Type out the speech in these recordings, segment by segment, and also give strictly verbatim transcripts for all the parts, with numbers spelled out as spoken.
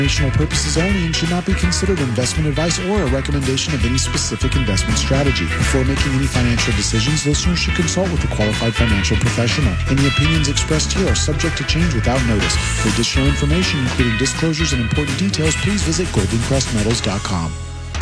Informational purposes only and should not be considered investment advice or a recommendation of any specific investment strategy. Before making any financial decisions, listeners should consult with a qualified financial professional. Any opinions expressed here are subject to change without notice. For additional information, including disclosures and important details, please visit golden crest metals dot com.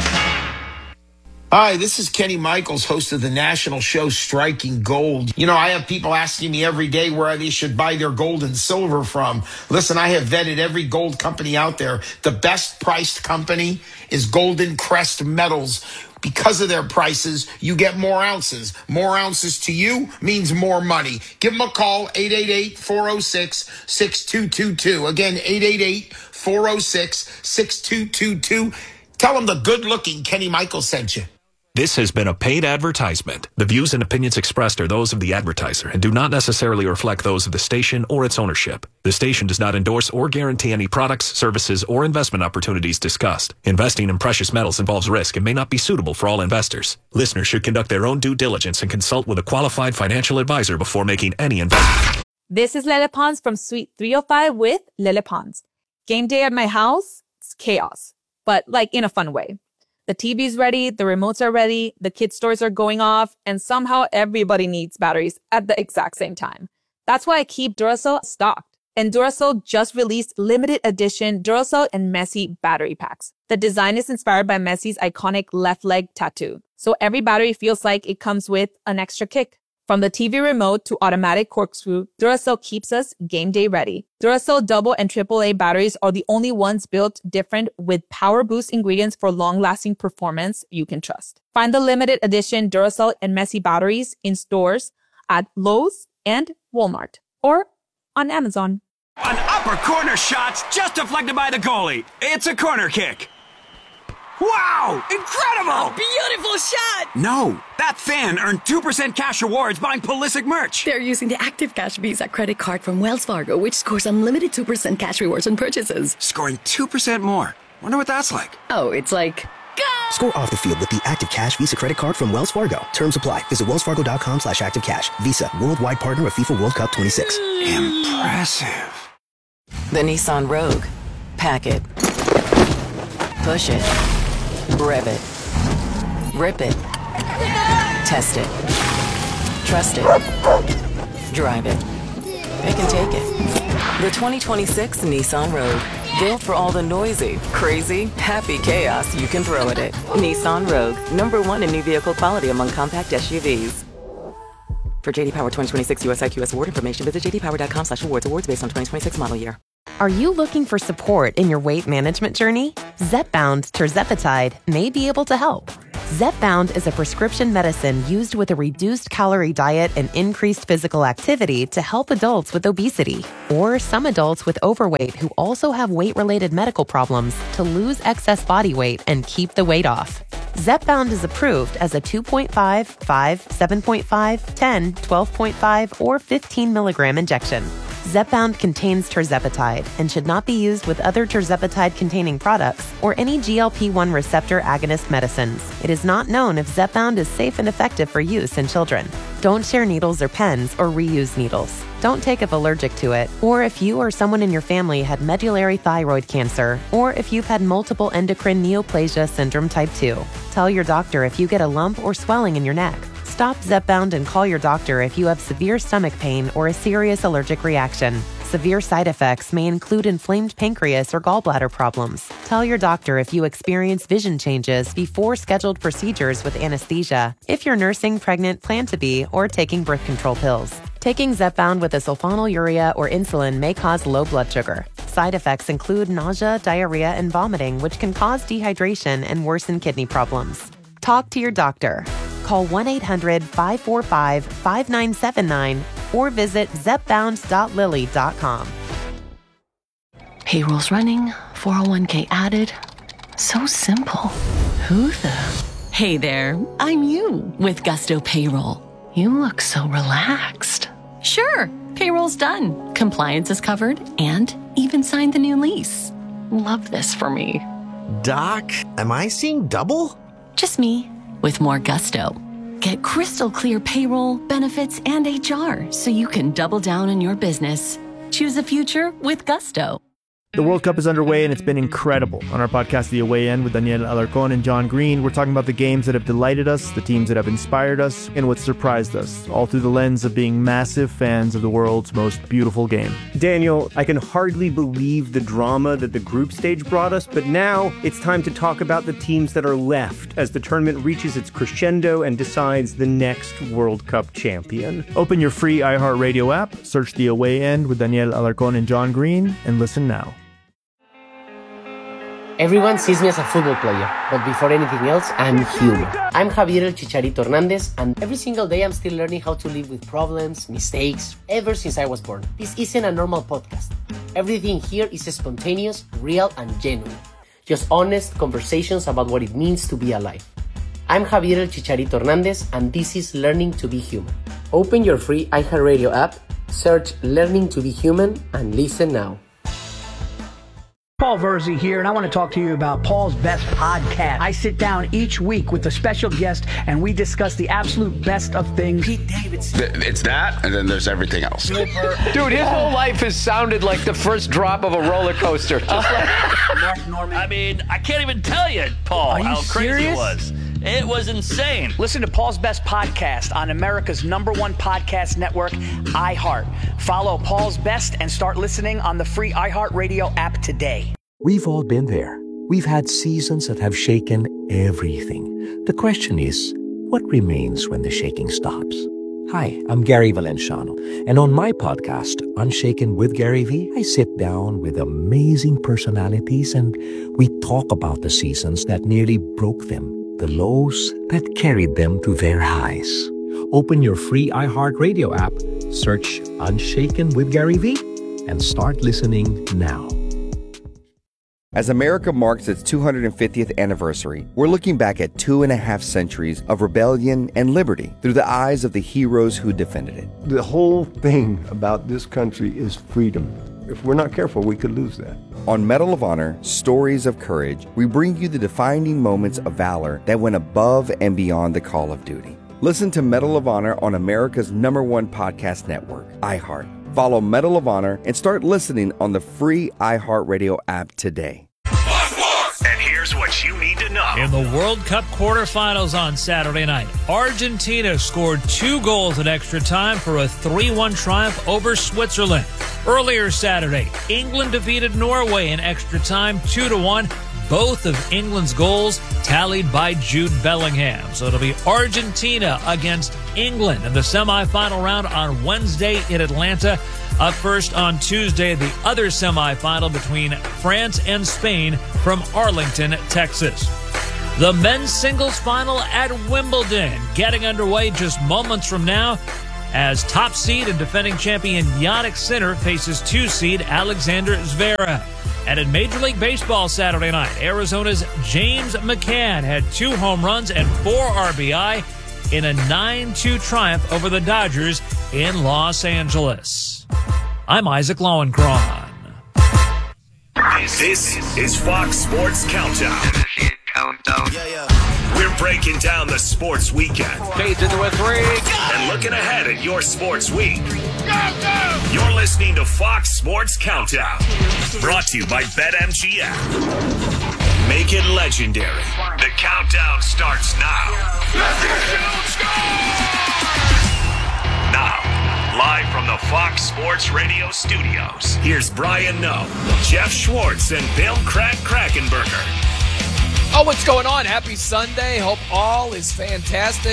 Hi, this is Kenny Michaels, host of the national show Striking Gold. You know, I have people asking me every day where they should buy their gold and silver from. Listen, I have vetted every gold company out there. The best priced company is Golden Crest Metals. Because of their prices, you get more ounces. More ounces to you means more money. Give them a call, eight eight eight, four oh six, six two two two. Again, eight eight eight, four oh six, six two two two. Tell them the good-looking Kenny Michaels sent you. This has been a paid advertisement. The views and opinions expressed are those of the advertiser and do not necessarily reflect those of the station or its ownership. The station does not endorse or guarantee any products, services, or investment opportunities discussed. Investing in precious metals involves risk and may not be suitable for all investors. Listeners should conduct their own due diligence and consult with a qualified financial advisor before making any investment. This is Lele Pons from Suite three oh five with Lele Pons. Game day at my house, it's chaos, but like in a fun way. The T V's ready, the remotes are ready, the kids' stores are going off, and somehow everybody needs batteries at the exact same time. That's why I keep Duracell stocked. And Duracell just released limited edition Duracell and Messi battery packs. The design is inspired by Messi's iconic left leg tattoo. So every battery feels like it comes with an extra kick. From the T V remote to automatic corkscrew, Duracell keeps us game day ready. Duracell double and triple A batteries are the only ones built different with power boost ingredients for long-lasting performance you can trust. Find the limited edition Duracell and Messi batteries in stores at Lowe's and Walmart or on Amazon. An upper corner shot's just deflected by the goalie. It's a corner kick. Wow! Incredible! A beautiful shot! No, that fan earned two percent cash rewards buying Pulisic merch. They're using the Active Cash Visa credit card from Wells Fargo, which scores unlimited two percent cash rewards on purchases. Scoring two percent more. Wonder what that's like. Oh, it's like... Go! Score off the field with the Active Cash Visa credit card from Wells Fargo. Terms apply. Visit wellsfargo.com slash activecash. Visa, worldwide partner of FIFA World Cup twenty-six. Impressive. The Nissan Rogue. Pack it. Push it. Rev it. Rip it. Test it. Trust it. Drive it. It can take it. The twenty twenty-six Nissan Rogue. Built for all the noisy, crazy, happy chaos you can throw at it. Nissan Rogue. Number one in new vehicle quality among compact S U Vs. For J D Power twenty twenty-six U S I Q S award information, visit jdpower.com slash awards. Awards based on twenty twenty-six model year. Are you looking for support in your weight management journey? Zepbound tirzepatide may be able to help. Zepbound is a prescription medicine used with a reduced calorie diet and increased physical activity to help adults with obesity or some adults with overweight who also have weight-related medical problems to lose excess body weight and keep the weight off. Zepbound is approved as a two point five, five, seven point five, ten, twelve point five, or fifteen milligram injection. Zepbound contains tirzepatide and should not be used with other tirzepatide-containing products or any G L P one receptor agonist medicines. It is not known if Zepbound is safe and effective for use in children. Don't share needles or pens or reuse needles. Don't take if allergic to it, or if you or someone in your family had medullary thyroid cancer, or if you've had multiple endocrine neoplasia syndrome type two. Tell your doctor if you get a lump or swelling in your neck. Stop Zepbound and call your doctor if you have severe stomach pain or a serious allergic reaction. Severe side effects may include inflamed pancreas or gallbladder problems. Tell your doctor if you experience vision changes before scheduled procedures with anesthesia, if you're nursing, pregnant, plan to be, or taking birth control pills. Taking Zepbound with a sulfonylurea or insulin may cause low blood sugar. Side effects include nausea, diarrhea, and vomiting, which can cause dehydration and worsen kidney problems. Talk to your doctor. Call one eight hundred, five four five, five nine seven nine or visit zepbound dot lilly dot com. Payroll's running, four oh one k added. So simple. Who the? Hey there, I'm you with Gusto Payroll. You look so relaxed. Sure, payroll's done. Compliance is covered and even signed the new lease. Love this for me. Doc, am I seeing double? Just me. With more Gusto. Get crystal clear payroll, benefits, and H R so you can double down on your business. Choose a future with Gusto. The World Cup is underway and it's been incredible. On our podcast, The Away End, with Daniel Alarcón and John Green, we're talking about the games that have delighted us, the teams that have inspired us, and what surprised us, all through the lens of being massive fans of the world's most beautiful game. Daniel, I can hardly believe the drama that the group stage brought us, but now it's time to talk about the teams that are left as the tournament reaches its crescendo and decides the next World Cup champion. Open your free iHeartRadio app, search The Away End with Daniel Alarcón and John Green, and listen now. Everyone sees me as a football player, but before anything else, I'm human. I'm Javier El Chicharito Hernandez, and every single day I'm still learning how to live with problems, mistakes, ever since I was born. This isn't a normal podcast. Everything here is spontaneous, real, and genuine. Just honest conversations about what it means to be alive. I'm Javier El Chicharito Hernandez, and this is Learning to Be Human. Open your free iHeartRadio app, search Learning to Be Human, and listen now. Paul Verzi here, and I want to talk to you about Paul's Best Podcast. I sit down each week with a special guest, and we discuss the absolute best of things. Pete Davidson. It's that, and then there's everything else. Dude, his whole life has sounded like the first drop of a roller coaster. Just like Mark Norman. I mean, I can't even tell you, Paul, Are you how crazy serious? it was. It was insane. Listen to Paul's Best Podcast on America's number one podcast network, iHeart. Follow Paul's Best and start listening on the free iHeartRadio app today. We've all been there. We've had seasons that have shaken everything. The question is, what remains when the shaking stops? Hi, I'm Gary Valenciano, and on my podcast, Unshaken with Gary V, I sit down with amazing personalities and we talk about the seasons that nearly broke them, the lows that carried them to their highs. Open your free iHeartRadio app, search Unshaken with Gary V, and start listening now. As America marks its two hundred fiftieth anniversary, we're looking back at two and a half centuries of rebellion and liberty through the eyes of the heroes who defended it. The whole thing about this country is freedom. If we're not careful, we could lose that. On Medal of Honor, Stories of Courage, we bring you the defining moments of valor that went above and beyond the call of duty. Listen to Medal of Honor on America's number one podcast network, iHeart. Follow Medal of Honor and start listening on the free iHeartRadio app today. And here's what you need to know. In the World Cup quarterfinals on Saturday night, Argentina scored two goals in extra time for a three one triumph over Switzerland. Earlier Saturday, England defeated Norway in extra time two to one. Both of England's goals tallied by Jude Bellingham. So it'll be Argentina against England in the semifinal round on Wednesday in Atlanta. Up first on Tuesday, the other semifinal between France and Spain from Arlington, Texas. The men's singles final at Wimbledon getting underway just moments from now as top seed and defending champion Jannik Sinner faces two seed Alexander Zverev. And in Major League Baseball Saturday night, Arizona's James McCann had two home runs and four R B I in a nine two triumph over the Dodgers in Los Angeles. I'm Isaac Lowenkron. This is Fox Sports Countdown. Countdown. Yeah, yeah. We're breaking down the sports weekend. Fades into a three. And looking ahead at your sports week. You're listening to Fox Sports Countdown. Brought to you by BetMGM. Make it legendary. The countdown starts now. Now, live from the Fox Sports Radio studios, here's Brian Noe, Jeff Schwartz, and Bill Crack Krakenberger. Oh, what's going on? Happy Sunday. Hope all is fantastic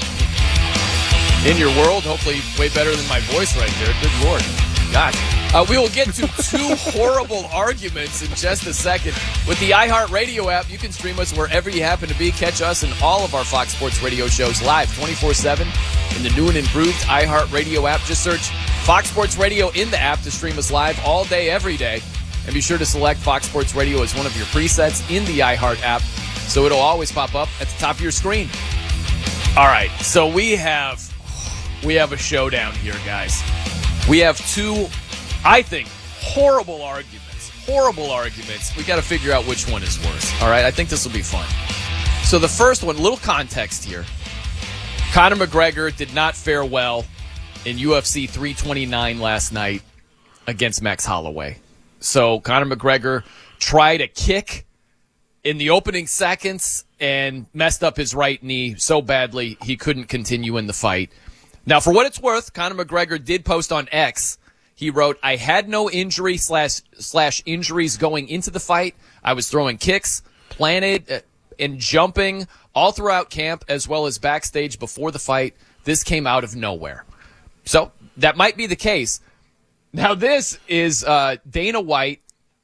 in your world. Hopefully way better than my voice right there. Good Lord. Gosh. Uh, we will get to two horrible arguments in just a second. With the iHeartRadio app, you can stream us wherever you happen to be. Catch us and all of our Fox Sports Radio shows live twenty-four seven in the new and improved iHeartRadio app. Just search Fox Sports Radio in the app to stream us live all day, every day. And be sure to select Fox Sports Radio as one of your presets in the iHeart app so it'll always pop up at the top of your screen. All right, so we have we have a showdown here, guys. We have two, I think, horrible arguments. Horrible arguments. We got to figure out which one is worse. All right, I think this will be fun. So the first one, little context here. Conor McGregor did not fare well in U F C three twenty-nine last night against Max Holloway. So Conor McGregor tried a kick in the opening seconds and messed up his right knee so badly he couldn't continue in the fight. Now, for what it's worth, Conor McGregor did post on X. He wrote, I had no injury slash, slash injuries going into the fight. I was throwing kicks, planted, uh, and jumping all throughout camp as well as backstage before the fight. This came out of nowhere. So that might be the case. Now, this is uh, Dana White,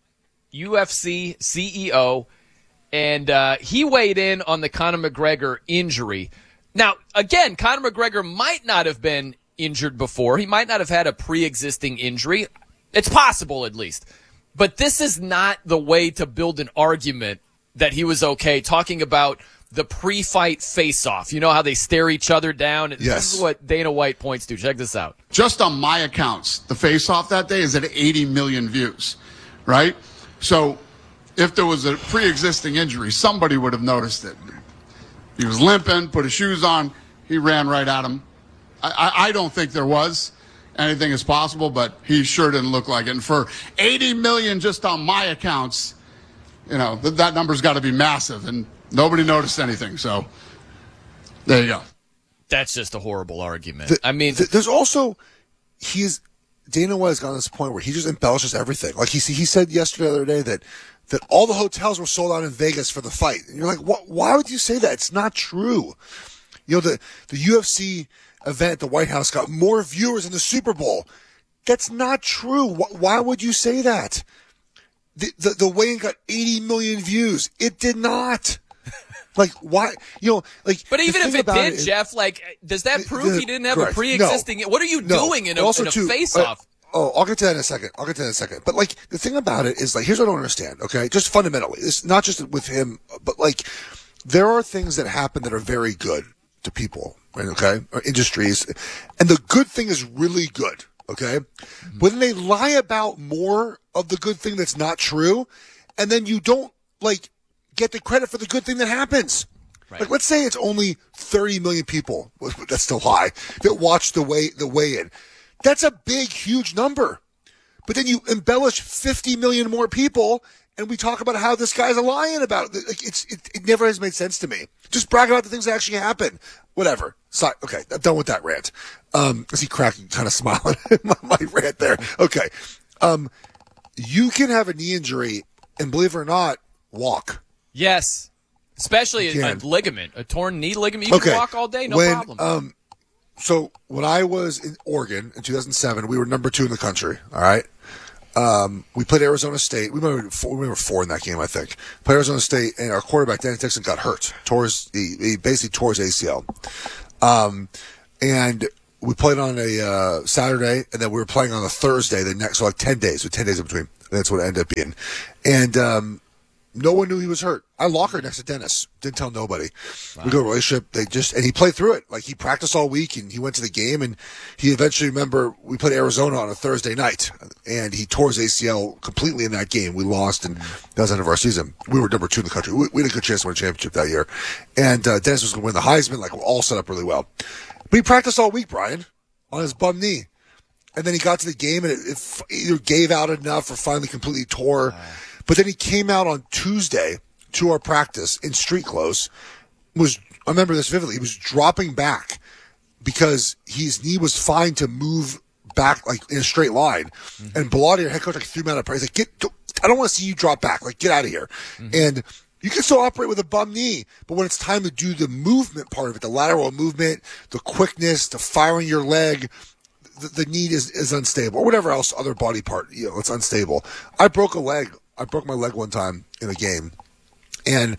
U F C C E O, and uh, he weighed in on the Conor McGregor injury. Now, again, Conor McGregor might not have been injured before. He might not have had a pre-existing injury. It's possible, at least. But this is not the way to build an argument that he was okay, talking about the pre-fight face-off. You know how they stare each other down? Yes. This is what Dana White points to. Check this out. Just on my accounts, the face-off that day is at eighty million views, right? So if there was a pre-existing injury, somebody would have noticed it. He was limping, put his shoes on, he ran right at him. I, I, I don't think there was. Anything is possible, but he sure didn't look like it. And for eighty million just on my accounts, you know, th- that number's got to be massive, and nobody noticed anything. So there you go. That's just a horrible argument. The, I mean, th- there's also he's Dana White has gotten to this point where he just embellishes everything. Like he he said yesterday, the other day that that all the hotels were sold out in Vegas for the fight. And you're like, what? Why would you say that? It's not true. You know, the the U F C event at the White House got more viewers than the Super Bowl. That's not true. Why would you say that? The the, the weigh-in got eighty million views. It did not. Like, why? You know, like. But even if it did, it, Jeff, like, does that prove the, he didn't have correct. a pre-existing? No. What are you no. doing in a, also in a too, face-off? Uh, oh, I'll get to that in a second. I'll get to that in a second. But, like, the thing about it is, like, here's what I don't understand, okay? Just fundamentally. It's not just with him, but, like, there are things that happen that are very good to people, right, okay? Or industries. And the good thing is really good, okay? Mm-hmm. But then they lie about more of the good thing that's not true, and then you don't, like, get the credit for the good thing that happens. Right. Like, let's say it's only thirty million people, that's still high, that watch the weigh, the weigh-in. That's a big, huge number. But then you embellish fifty million more people, and we talk about how this guy's a lying about it. Like, it's, it, it never has made sense to me. Just brag about the things that actually happen. Whatever. So, okay, I'm done with that rant. Um, I see cracking, kind of smiling at my, my rant there. Okay. Um, you can have a knee injury, and believe it or not, walk. Yes. Especially a, a ligament, a torn knee ligament. You okay. can walk all day, no when, problem. Um, so when I was in Oregon in two thousand seven, we were number two in the country. All right. Um, we played Arizona State. We were, four, we were four in that game, I think. Played Arizona State, and our quarterback, Danny Dixon, got hurt. Tore his, he, he basically tore his A C L. Um, and we played on a uh, Saturday, and then we were playing on a Thursday the next, so like ten days, so ten days in between. That's what it ended up being. And um, no one knew he was hurt. I locker next to Dennis. Didn't tell nobody. Wow. We go to a relationship. They just, and he played through it. Like, he practiced all week, and he went to the game, and he eventually, remember, we played Arizona on a Thursday night, and he tore his A C L completely in that game. We lost, and that was the end of our season. We were number two in the country. We, we had a good chance to win a championship that year. And uh, Dennis was going to win the Heisman. Like, we're all set up really well. But he practiced all week, Brian, on his bum knee. And then he got to the game, and it, it either gave out enough or finally completely tore. Wow. But then he came out on Tuesday to our practice in street clothes. Was I remember this vividly. He was dropping back because his knee was fine to move back like in a straight line. Mm-hmm. And Bilotti, our head coach, like threw him out of prayer. He's like, "Get! I don't want to see you drop back. Like, get out of here." Mm-hmm. And you can still operate with a bum knee, but when it's time to do the movement part of it, the lateral movement, the quickness, the firing your leg, the, the knee is, is unstable, or whatever else other body part, you know, it's unstable. I broke a leg. I broke my leg one time in a game, and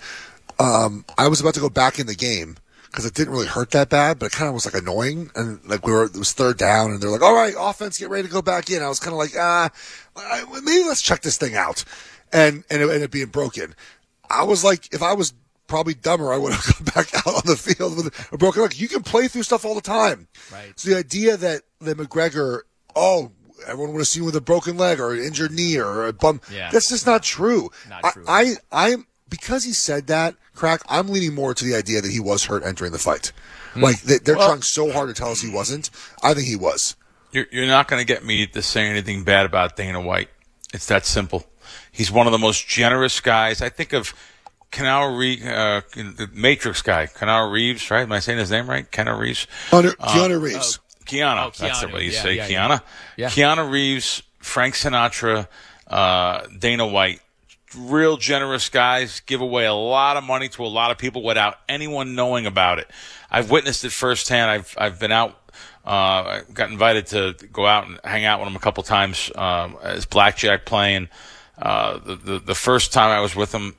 um, I was about to go back in the game because it didn't really hurt that bad, but it kind of was like annoying. And like we were, it was third down, and they're like, "All right, offense, get ready to go back in." I was kind of like, "Ah, maybe let's check this thing out," and and it ended up being broken. I was like, if I was probably dumber, I would have come back out on the field with a broken leg. You can play through stuff all the time. Right. So the idea that that McGregor, oh. everyone would have seen with a broken leg or an injured knee or a bum. Yeah. That's just not true. Not true. I, I, I'm because he said that, Crack, I'm leaning more to the idea that he was hurt entering the fight. Mm. Like, they, they're well, trying so hard to tell us he wasn't. I think he was. You're, you're not going to get me to say anything bad about Dana White. It's that simple. He's one of the most generous guys. I think of Keanu Reeves, uh, the Matrix guy, Keanu Reeves, right? Am I saying his name right? Keanu Reeves? Keanu, Uh, Keanu Reeves. uh, Keanu. Oh, That's the Keanu. way you Yeah, say yeah, Keanu. yeah. Keanu Reeves, Frank Sinatra, uh, Dana White. Real generous guys, give away a lot of money to a lot of people without anyone knowing about it. I've witnessed it firsthand. I've I've been out, uh, got invited to go out and hang out with him a couple times um, as blackjack playing. Uh, the, the the first time I was with him,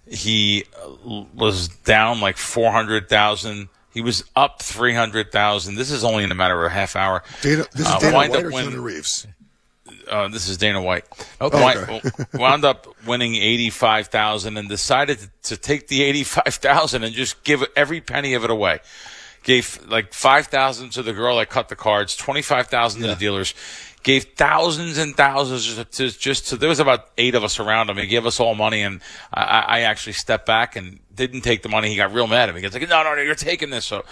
he was down like four hundred thousand. He was up three hundred thousand. This is only in a matter of a half hour. Dana, this is Uh, Dana wind White up or win- Keanu Reeves? Uh, this is Dana White. Okay. Wind, wound up winning eighty-five thousand and decided to, to take the eighty-five thousand and just give every penny of it away. Gave like five thousand to the girl that cut the cards, twenty-five thousand yeah. to the dealers. Gave thousands and thousands just to, just to, there was about eight of us around him. He gave us all money, and I, I actually stepped back and didn't take the money. He got real mad at me. He was like, no, no, no, you're taking this. So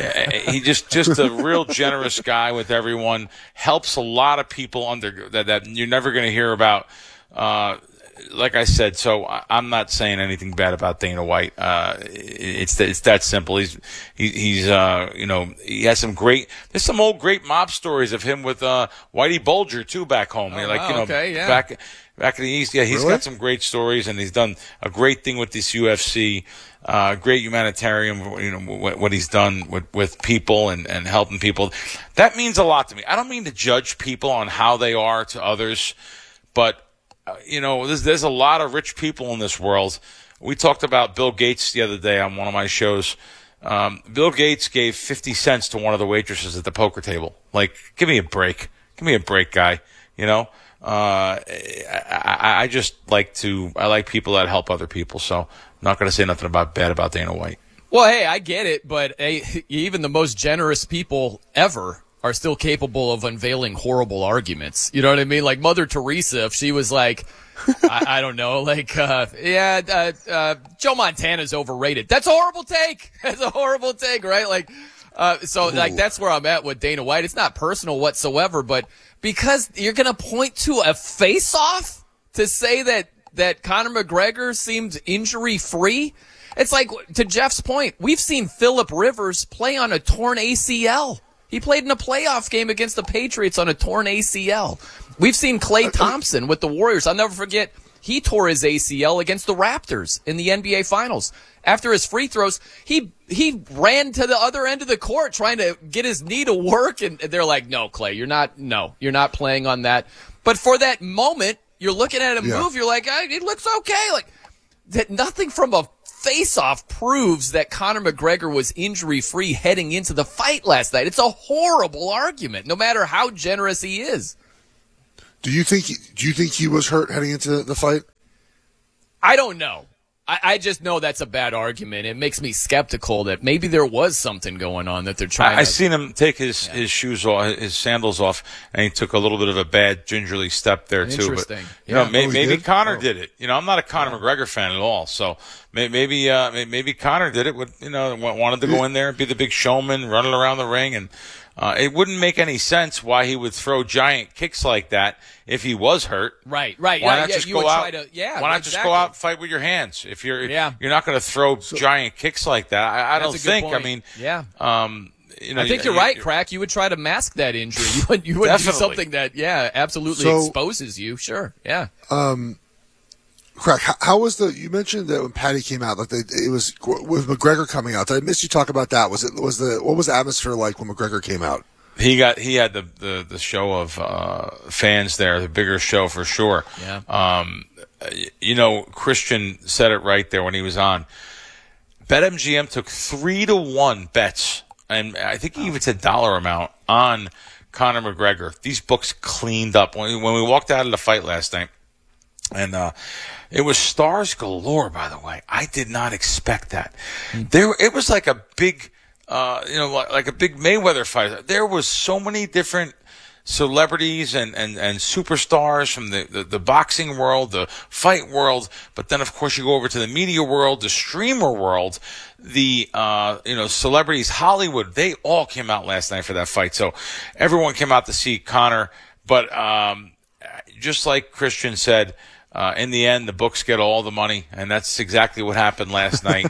he just, just a real generous guy with everyone, helps a lot of people under that, that you're never going to hear about. Uh, like I said, so I, I'm not saying anything bad about Dana White. Uh, it's it's that simple. He's he, he's uh you know he has some great. There's some old great mob stories of him with uh Whitey Bulger too back home. Oh, like wow, you know okay, yeah. back back in the East. Yeah, he's Really? got some great stories, and he's done a great thing with this U F C. Uh, great humanitarian, you know, what, what he's done with, with people and, and helping people. That means a lot to me. I don't mean to judge people on how they are to others, but Uh, you know, there's, there's a lot of rich people in this world. We talked about Bill Gates the other day on one of my shows. Um, Bill Gates gave fifty cents to one of the waitresses at the poker table. Like, give me a break. Give me a break, guy. You know, uh, I, I, I just like to, I like people that help other people. So I'm not going to say nothing about bad about Dana White. Well, hey, I get it, but hey, even the most generous people ever are still capable of unveiling horrible arguments. You know what I mean? Like Mother Teresa, if she was like, I, I don't know, like, uh, yeah, uh, uh, Joe Montana's overrated. That's a horrible take. That's a horrible take, right? Like, uh, so Ooh. like, that's where I'm at with Dana White. It's not personal whatsoever, but because you're going to point to a face-off to say that, that Conor McGregor seemed injury-free. It's like, to Jeff's point, we've seen Phillip Rivers play on a torn A C L. He played in a playoff game against the Patriots on a torn A C L. We've seen Klay Thompson with the Warriors. I'll never forget, he tore his A C L against the Raptors in the N B A Finals. After his free throws, he he ran to the other end of the court trying to get his knee to work, and they're like, no, Klay, you're not, no, you're not playing on that. But for that moment, you're looking at him yeah. move, you're like, it looks okay. Like, that nothing from a face-off proves that Conor McGregor was injury-free heading into the fight last night. It's a horrible argument, no matter how generous he is. Do you think? He, do you think he was hurt heading into the fight? I don't know. I, I just know that's a bad argument. It makes me skeptical that maybe there was something going on that they're trying. I, I to... seen him take his, yeah. his shoes off, his sandals off, and he took a little bit of a bad gingerly step there too. Interesting. But, you yeah. know, may, oh, maybe did? Conor oh. did it. You know, I'm not a Conor yeah. McGregor fan at all, so may, maybe uh, maybe Conor did it. With you know, wanted to go in there and be the big showman, running around the ring, and uh, it wouldn't make any sense why he would throw giant kicks like that if he was hurt. Right, right. Why yeah, not yeah, just you go would out? Try to, yeah, why not exactly. just go out and fight with your hands? If you're yeah. you're not going to throw so, giant kicks like that, I, I don't That's a good think. point. I mean, yeah. Um, you know, I think you, you're right, you, Crack. You would try to mask that injury. You would, you would do Definitely. something that, yeah, absolutely So- exposes you. Sure, yeah. Um, Crack, how, how was the? You mentioned that when Patty came out, like they, it was with McGregor coming out. Did I miss you talk about that? Was it was the what was the atmosphere like when McGregor came out? He got he had the, the, the show of uh, fans there, the bigger show for sure. Yeah. Um, you know, Christian said it right there when he was on. BetMGM took three to one bets, and I think he even said dollar amount on Conor McGregor. These books cleaned up when we, when we walked out of the fight last night, and uh, it was stars galore. By the way, I did not expect that. There, it was like a big. Uh, you know, like, like a big Mayweather fight. There was so many different celebrities and, and, and superstars from the, the, the boxing world, the fight world, but then, of course, you go over to the media world, the streamer world, the, uh, you know, celebrities, Hollywood. They all came out last night for that fight. So everyone came out to see Conor, but, um, just like Christian said, uh, in the end, the books get all the money, and that's exactly what happened last night.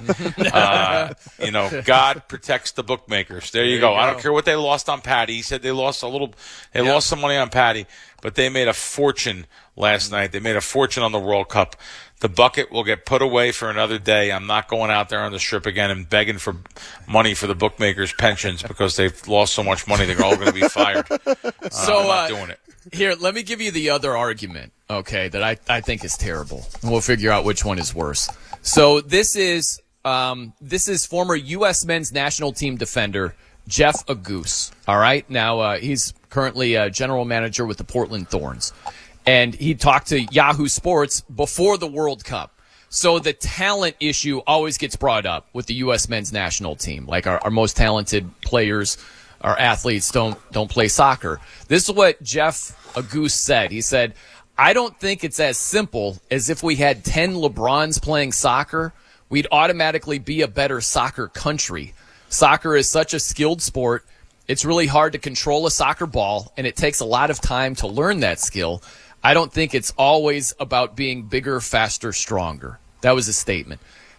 uh, you know, God protects the bookmakers. There, there you, go. you go. I don't care what they lost on Patty. He said they lost a little, they yep. lost some money on Patty, but they made a fortune last night. They made a fortune on the World Cup. The bucket will get put away for another day. I'm not going out there on the strip again and begging for money for the bookmakers' pensions because they've lost so much money they're all going to be fired. Uh, so, I'm not uh, doing it. Here, let me give you the other argument, okay, that I, I think is terrible. And we'll figure out which one is worse. So this is um, this is former U S men's national team defender Jeff Aguse. All right? Now, uh, he's currently a general manager with the Portland Thorns. And he talked to Yahoo Sports before the World Cup. So the talent issue always gets brought up with the U S men's national team. Like our, our most talented players, our athletes don't don't play soccer. This is what Jeff Aguse said. He said, I don't think it's as simple as if we had ten LeBrons playing soccer, we'd automatically be a better soccer country. Soccer is such a skilled sport. It's really hard to control a soccer ball, and it takes a lot of time to learn that skill. I don't think it's always about being bigger, faster, stronger. That was his statement.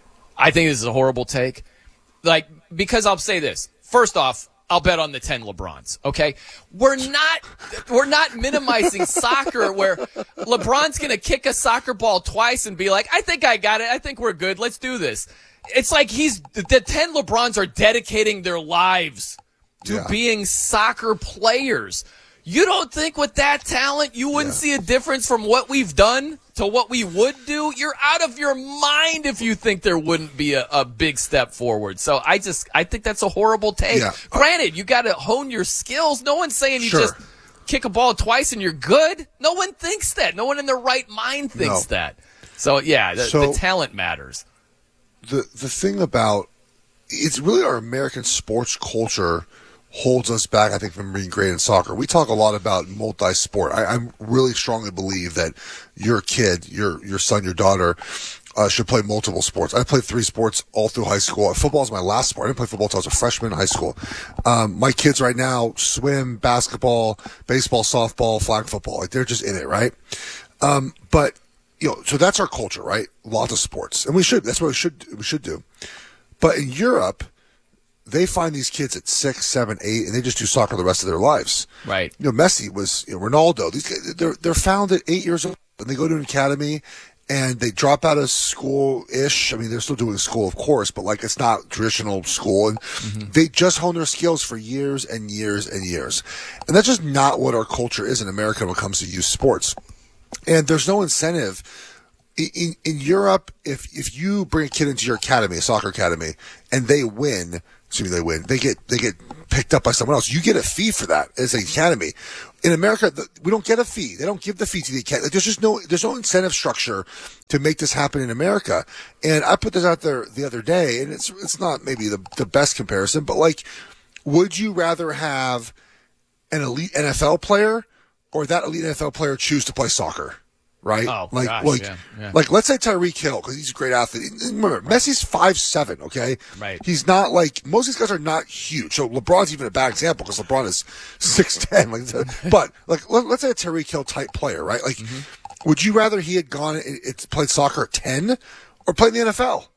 I think this is a horrible take. Like, because I'll say this. First off, I'll bet on the ten LeBrons, okay? We're not we're not minimizing soccer where LeBron's going to kick a soccer ball twice and be like, I think I got it. I think we're good. Let's do this. It's like he's the ten LeBrons are dedicating their lives to Yeah. being soccer players. You don't think with that talent you wouldn't Yeah. see a difference from what we've done to what we would do? You're out of your mind if you think there wouldn't be a, a big step forward. So I just I think that's a horrible take. Yeah. Granted, you got to hone your skills. No one's saying you Sure. just kick a ball twice and you're good. No one thinks that. No one in their right mind thinks No. that. So yeah, the, So- the talent matters. the the thing about it's really our American sports culture holds us back, I think, from being great in soccer. We talk a lot about multi-sport. I, I really strongly believe that your kid, your your son, your daughter, uh, should play multiple sports. I played three sports all through high school. Football is my last sport. I didn't play football until I was a freshman in high school. Um, my kids right now swim, basketball, baseball, softball, flag football. Like, they're just in it, right? Um, but you know, so that's our culture, right? Lots of sports, and we should. That's what we should we should do. But in Europe, they find these kids at six, seven, eight, and they just do soccer the rest of their lives. Right. You know, Messi was, you know, Ronaldo. These guys, they're they're found at eight years old, and they go to an academy, and they drop out of school-ish. I mean, they're still doing school, of course, but like it's not traditional school, and Mm-hmm. they just hone their skills for years and years and years. And that's just not what our culture is in America when it comes to youth sports. And there's no incentive. In, in, in Europe, if if you bring a kid into your academy, a soccer academy, and they win, assuming they win, they get they get picked up by someone else. You get a fee for that as an academy. In America, the, we don't get a fee. They don't give the fee to the academy. There's just no there's no incentive structure to make this happen in America. And I put this out there the other day, and it's it's not maybe the the best comparison, but like, would you rather have an elite N F L player or that elite N F L player choose to play soccer? Right? Oh, like, gosh, like, yeah, yeah. like, let's say Tyreek Hill, because he's a great athlete. Remember, Messi's five seven, okay? Right. He's not like, most of these guys are not huge. So LeBron's even a bad example, because LeBron is six ten. Like, but, like, let, let's say a Tyreek Hill type player, right? Like, Mm-hmm. would you rather he had gone and it's played soccer at ten or played in the N F L?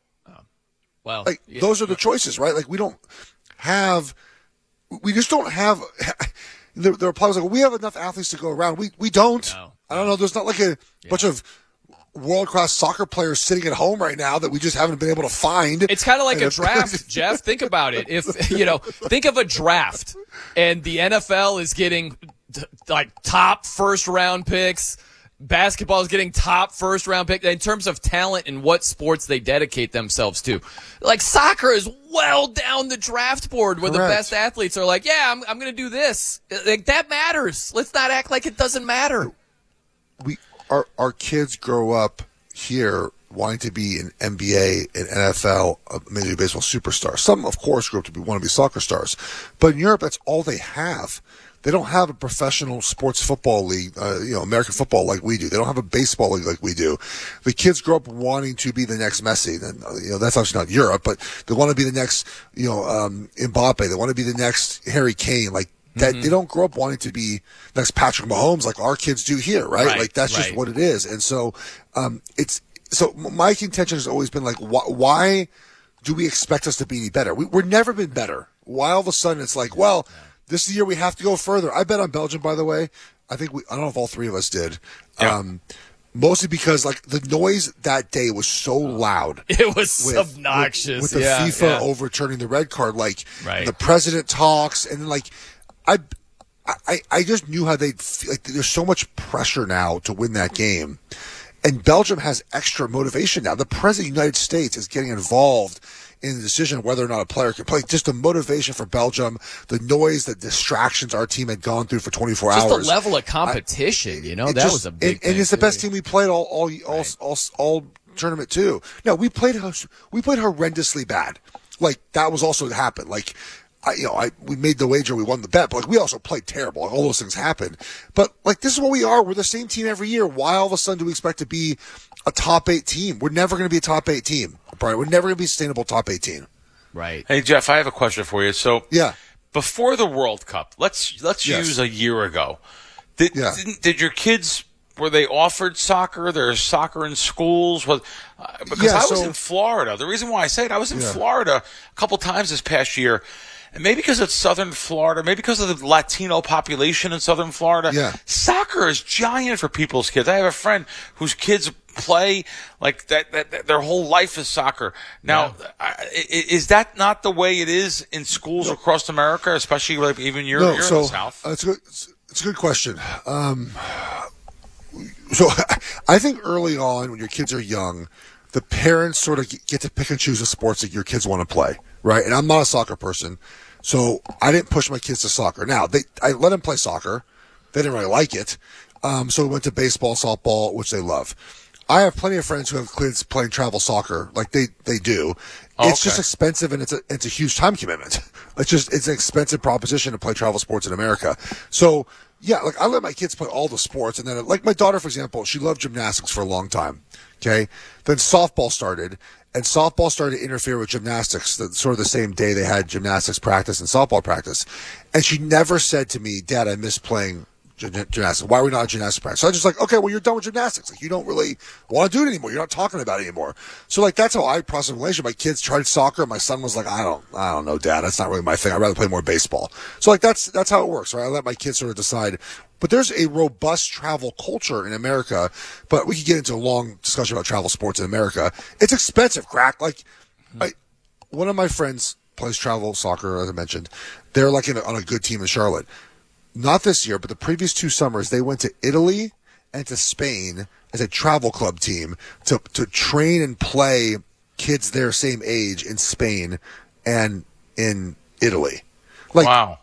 Well, Like, yeah. those are the choices, right? Like, we don't have, we just don't have, there, there are players like, we have enough athletes to go around. We, we don't. No. I don't know. There's not like a bunch of world-class soccer players sitting at home right now that we just haven't been able to find. It's kind of like And a if- draft, Jeff. Think about it. If, you know, think of a draft and the N F L is getting t- like top first round picks. Basketball is getting top first round pick in terms of talent and what sports they dedicate themselves to. Like soccer is well down the draft board where the Correct. best athletes are like, yeah, I'm, I'm going to do this. Like that matters. Let's not act like it doesn't matter. we our our kids grow up here wanting to be an N B A, an N F L, a Major League Baseball superstar. Some, of course, grow up to be want to be soccer stars, but in Europe, that's all they have. They don't have a professional sports football league, uh, you know, American football like we do. They don't have a baseball league like we do. The kids grow up wanting to be the next Messi. And, uh, you know, that's obviously not Europe, but they want to be the next, you know, um, Mbappe. They want to be the next Harry Kane. Like, that Mhm. they don't grow up wanting to be next Patrick Mahomes like our kids do here, right? Right, like that's right. just what it is. And so, um, it's so my contention has always been like, why, why do we expect us to be any better? We, we're never been better. Why all of a sudden it's like, well, this is the year we have to go further. I bet on Belgium, by the way. I think we, I don't know if all three of us did. Um, mostly because like the noise that day was so loud. It was with, obnoxious. With, with the yeah, FIFA yeah. overturning the red card, like Right. the president talks and then like, I, I, I just knew how they'd feel. Like there's so much pressure now to win that game. And Belgium has extra motivation now. The president of the United States is getting involved in the decision of whether or not a player can play. Just the motivation for Belgium, the noise, the distractions our team had gone through for twenty-four Just hours. the level of competition, you know, It that just- was a big and, thing. and it's the too. best team we played all all all, all, all tournament too. No, we played we played horrendously bad. Like that was also happened. Like I, you know, I we made the wager, we won the bet, but like we also played terrible. Like, all those things happen. But like this is what we are. We're the same team every year. Why all of a sudden do we expect to be a top eight team? We're never going to be a top eight team, Brian. We're never going to be a sustainable top eight team. Right. Hey Jeff, I have a question for you. So yeah, before the World Cup, let's let's Yes. use a year ago. Did Yeah. didn't, did your kids were they offered soccer? There's soccer in schools. Was uh, because Yeah, I was so- in Florida. The reason why I say it, I was in Yeah. Florida a couple times this past year. And maybe because it's Southern Florida, maybe because of the Latino population in Southern Florida, Yeah. soccer is giant for people's kids. I have a friend whose kids play like that, that, that their whole life is soccer. Now, I, i- is that not the way it is in schools across America, especially like even you're, no, you're so in the South? uh, it's a good, it's, it's a good question. Um, so I think early on when your kids are young, the parents sort of get to pick and choose the sports that your kids want to play, right? And I'm not a soccer person, so I didn't push my kids to soccer. Now, they I let them play soccer. They didn't really like it, um, so we went to baseball, softball, which they love. I have plenty of friends who have kids playing travel soccer, like they, they do. Oh, It's just okay. expensive and it's a it's a huge time commitment. It's just it's an expensive proposition to play travel sports in America. So yeah, like I let my kids play all the sports, and then like my daughter, for example, she loved gymnastics for a long time. Okay, then softball started, and softball started to interfere with gymnastics. The, sort of the same day they had gymnastics practice and softball practice, and she never said to me, "Dad, I miss playing gy- gymnastics. Why are we not at gymnastics practice?" So I was just like, okay, well, you're done with gymnastics. Like you don't really want to do it anymore. You're not talking about it anymore. So like that's how I process the relationship. My kids tried soccer. My son was like, I don't, I don't know, Dad. That's not really my thing. I'd rather play more baseball. So like that's that's how it works, right? I let my kids sort of decide. But there's a robust travel culture in America. But we could get into a long discussion about travel sports in America. It's expensive, crack. Like, I, one of my friends plays travel soccer, as I mentioned. They're like in a, on a good team in Charlotte. Not this year, but the previous two summers, they went to Italy and to Spain as a travel club team to to train and play kids their same age in Spain and in Italy. Like, wow.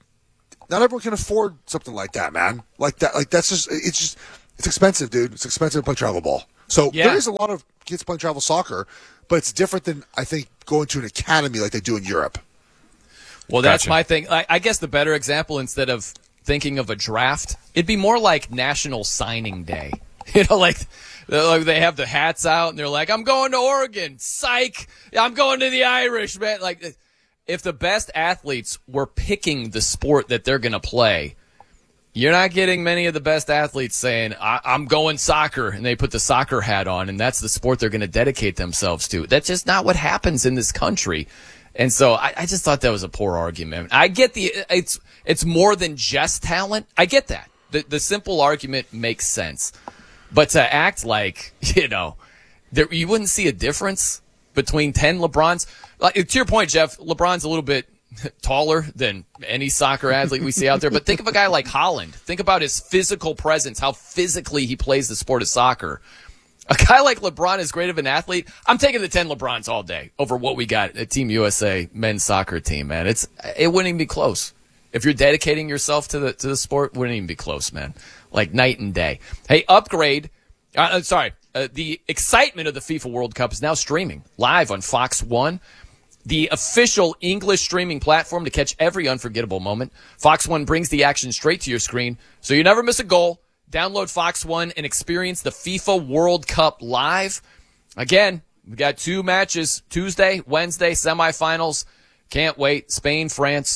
Not everyone can afford something like that, man. Like that, like that's just it's just it's expensive, dude. It's expensive to play travel ball. So Yeah. there is a lot of kids playing travel soccer, but it's different than I think going to an academy like they do in Europe. Well, that's Gotcha. my thing. I, I guess the better example, instead of thinking of a draft, it'd be more like National Signing Day. You know, like, like they have the hats out and they're like, I'm going to Oregon. Psych. I'm going to the Irish, man. Like, if the best athletes were picking the sport that they're going to play, you're not getting many of the best athletes saying, I- I'm going soccer, and they put the soccer hat on, and that's the sport they're going to dedicate themselves to. That's just not what happens in this country. And so I, I just thought that was a poor argument. I get the it's it's more than just talent. I get that. The the simple argument makes sense. But to act like, you know, there, you wouldn't see a difference between ten LeBrons. Like, to your point, Jeff, LeBron's a little bit taller than any soccer athlete we see out there. But think of a guy like Holland. Think about his physical presence, how physically he plays the sport of soccer. A guy like LeBron is great of an athlete. I'm taking the ten LeBrons all day over what we got at Team U S A men's soccer team, man. It's it wouldn't even be close. If you're dedicating yourself to the to the sport, it wouldn't even be close, man. Like night and day. Hey, Upgrade. Uh, uh, sorry, uh, the excitement of the FIFA World Cup is now streaming live on Fox One, the official English streaming platform to catch every unforgettable moment. Fox One brings the action straight to your screen, so you never miss a goal. Download Fox One and experience the FIFA World Cup live. Again, we got two matches, Tuesday, Wednesday, semifinals. Can't wait. Spain, France.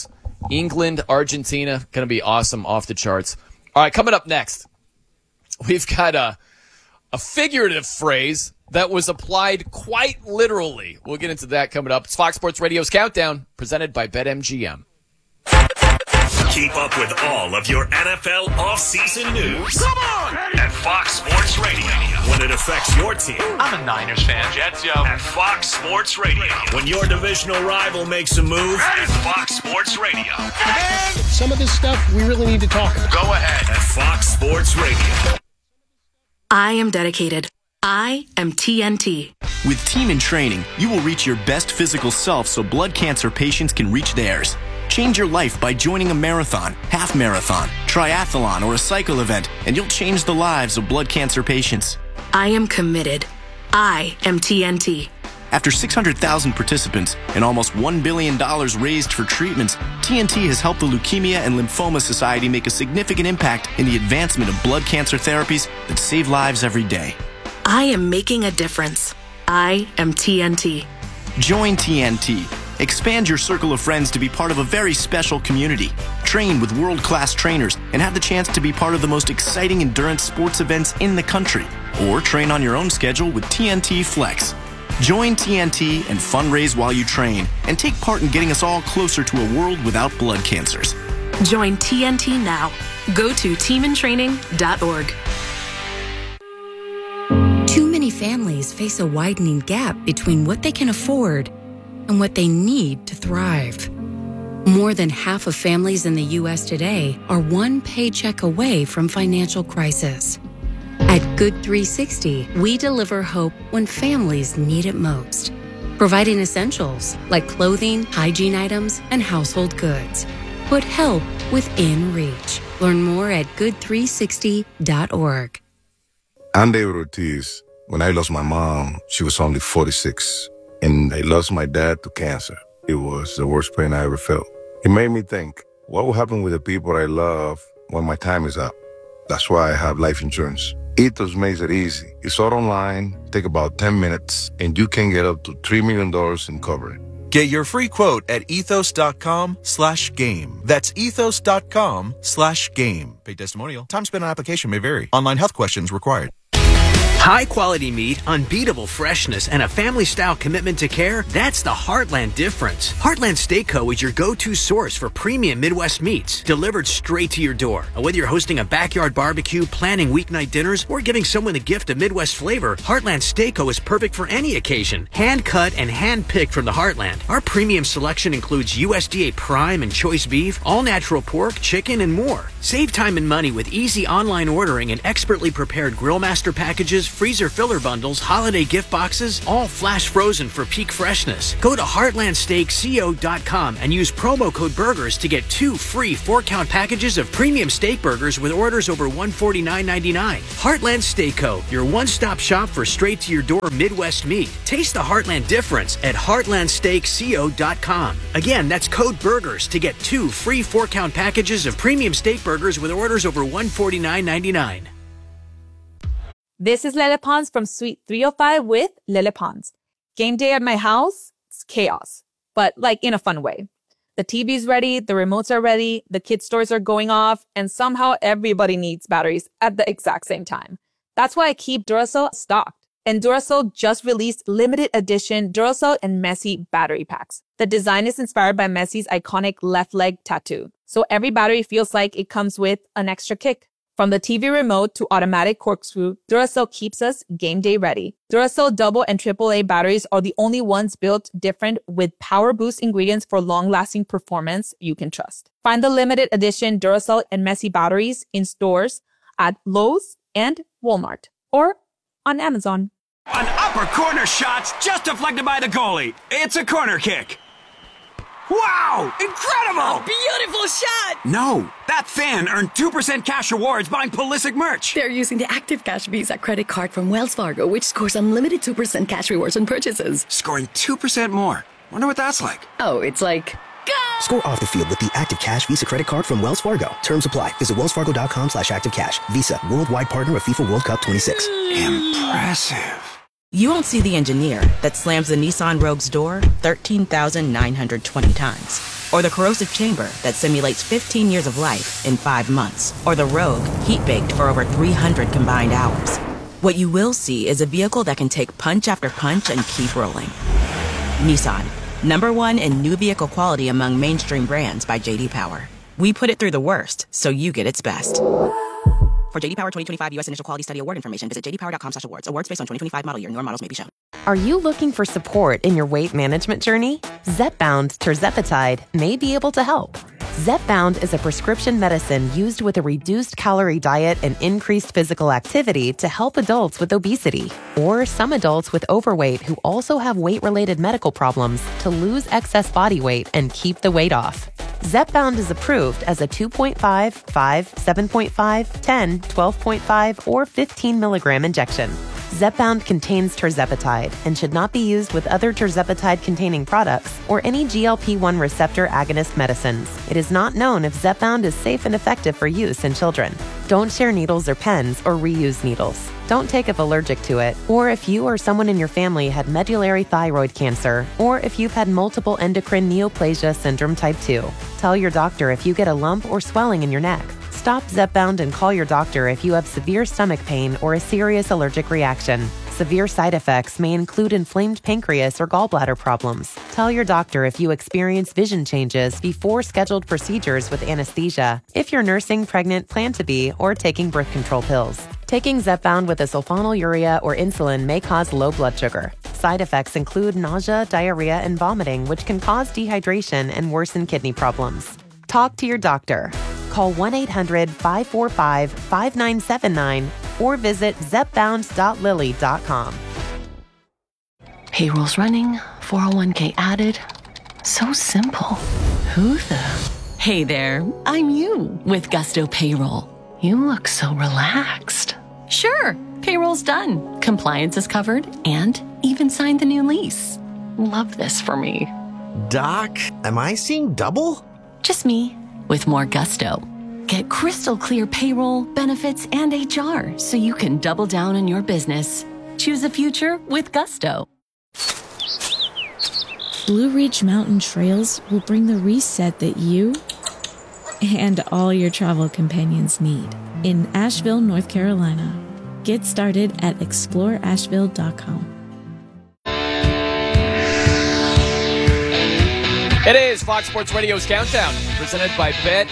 England, Argentina, going to be awesome, off the charts. All right, coming up next, we've got a, a figurative phrase that was applied quite literally. We'll get into that coming up. It's Fox Sports Radio's Countdown, presented by BetMGM. Keep up with all of your N F L offseason news. Come on! At Fox Sports Radio. When it affects your team. I'm a Niners fan. Jets, yo. At Fox Sports Radio. When your divisional rival makes a move. At Fox Sports Radio. And some of this stuff we really need to talk about. Go ahead. At Fox Sports Radio. I am dedicated. I am T N T. With Team in Training, you will reach your best physical self so blood cancer patients can reach theirs. Change your life by joining a marathon, half marathon, triathlon, or a cycle event, and you'll change the lives of blood cancer patients. I am committed. I am T N T. After six hundred thousand participants and almost one billion dollars raised for treatments, T N T has helped the Leukemia and Lymphoma Society make a significant impact in the advancement of blood cancer therapies that save lives every day. I am making a difference. I am T N T. Join T N T. Expand your circle of friends to be part of a very special community. Train with world-class trainers and have the chance to be part of the most exciting endurance sports events in the country. Or train on your own schedule with T N T Flex. Join T N T and fundraise while you train and take part in getting us all closer to a world without blood cancers. Join T N T now. Go to team in training dot org. Too many families face a widening gap between what they can afford and what they need to thrive. More than half of families in the U S today are one paycheck away from financial crisis. At Good three sixty, we deliver hope when families need it most, providing essentials like clothing, hygiene items, and household goods. Put help within reach. Learn more at good three sixty dot org. I'm David Ortiz. When I lost my mom, she was only forty-six. And I lost my dad to cancer. It was the worst pain I ever felt. It made me think, what will happen with the people I love when my time is up? That's why I have life insurance. Ethos makes it easy. It's all online, take about ten minutes, and you can get up to three million dollars in coverage. Get your free quote at ethos.com slash game. That's ethos.com slash game. Paid testimonial. Time spent on application may vary. Online health questions required. High quality meat, unbeatable freshness, and a family style commitment to care, that's the Heartland difference. Heartland Steak Co. is your go-to source for premium Midwest meats, delivered straight to your door. And whether you're hosting a backyard barbecue, planning weeknight dinners, or giving someone a gift of Midwest flavor, Heartland Steak Co. is perfect for any occasion. Hand cut and hand picked from the Heartland. Our premium selection includes U S D A prime and choice beef, all natural pork, chicken, and more. Save time and money with easy online ordering and expertly prepared grill master packages, freezer filler bundles, holiday gift boxes, all flash frozen for peak freshness. Go to heartland steak co dot com and use promo code BURGERS to get two free four-count packages of premium steak burgers with orders over one hundred forty-nine ninety-nine. Heartland Steak Co., your one-stop shop for straight-to-your-door Midwest meat. Taste the Heartland difference at heartland steak co dot com. Again, that's code BURGERS to get two free four-count packages of premium steak burgers with orders over one hundred forty-nine ninety-nine. This is Lele Pons from Suite three oh five with Lele Pons. Game day at my house, it's chaos, but like in a fun way. The T V's ready, the remotes are ready, the kids' toys are going off, and somehow everybody needs batteries at the exact same time. That's why I keep Duracell stocked. And Duracell just released limited edition Duracell and Messi battery packs. The design is inspired by Messi's iconic left leg tattoo, so every battery feels like it comes with an extra kick. From the T V remote to automatic corkscrew, Duracell keeps us game day ready. Duracell double and triple A batteries are the only ones built different with power boost ingredients for long-lasting performance you can trust. Find the limited edition Duracell and Messi batteries in stores at Lowe's and Walmart or on Amazon. An upper corner shot's just deflected by the goalie. It's a corner kick. Wow! Incredible! A beautiful shot! No, that fan earned two percent cash rewards buying Pulisic merch. They're using the Active Cash Visa credit card from Wells Fargo, which scores unlimited two percent cash rewards on purchases. Scoring two percent more. Wonder what that's like. Oh, it's like... Go! Score off the field with the Active Cash Visa credit card from Wells Fargo. Terms apply. Visit wellsfargo.com slash active cash. Visa, worldwide partner of FIFA World Cup twenty-six. Impressive. You won't see the engineer that slams the Nissan Rogue's door thirteen thousand nine hundred twenty times. Or the corrosive chamber that simulates fifteen years of life in five months. Or the Rogue, heat-baked for over three hundred combined hours. What you will see is a vehicle that can take punch after punch and keep rolling. Nissan, number one in new vehicle quality among mainstream brands by J D Power. We put it through the worst, so you get its best. For J D Power twenty twenty-five U S Initial Quality Study Award information, visit j d power dot com slash awards. Awards based on twenty twenty-five model year. Newer models may be shown. Are you looking for support in your weight management journey? Zepbound Tirzepatide may be able to help. Zepbound is a prescription medicine used with a reduced calorie diet and increased physical activity to help adults with obesity or some adults with overweight who also have weight-related medical problems to lose excess body weight and keep the weight off. Zepbound is approved as a two point five, five, seven point five, ten, twelve point five, or fifteen milligram injection. Zepbound contains tirzepatide and should not be used with other tirzepatide-containing products or any G L P one receptor agonist medicines. It is not known if Zepbound is safe and effective for use in children. Don't share needles or pens or reuse needles. Don't take if allergic to it, or if you or someone in your family had medullary thyroid cancer, or if you've had multiple endocrine neoplasia syndrome type two. Tell your doctor if you get a lump or swelling in your neck. Stop Zepbound and call your doctor if you have severe stomach pain or a serious allergic reaction. Severe side effects may include inflamed pancreas or gallbladder problems. Tell your doctor if you experience vision changes before scheduled procedures with anesthesia, if you're nursing, pregnant, plan to be, or taking birth control pills. Taking Zepbound with a sulfonylurea or insulin may cause low blood sugar. Side effects include nausea, diarrhea, and vomiting, which can cause dehydration and worsen kidney problems. Talk to your doctor. Call one eight hundred, five four five, five nine seven nine or visit zepbound dot lilly dot com. Payroll's running, four oh one k added. So simple. Who the? Hey there, I'm you with Gusto Payroll. You look so relaxed. Sure, payroll's done. Compliance is covered and even signed the new lease. Love this for me. Doc, am I seeing double? Just me with more gusto. Get crystal clear payroll, benefits, and H R so you can double down on your business. Choose a future with Gusto. Blue Ridge Mountain Trails will bring the reset that you and all your travel companions need in Asheville, North Carolina. Get started at explore asheville dot com. It is Fox Sports Radio's Countdown, presented by